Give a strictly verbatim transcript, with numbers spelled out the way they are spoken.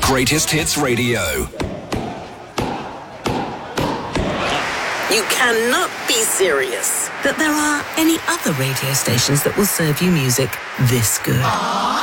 Greatest Hits Radio. You cannot be serious that there are any other radio stations that will serve you music this good.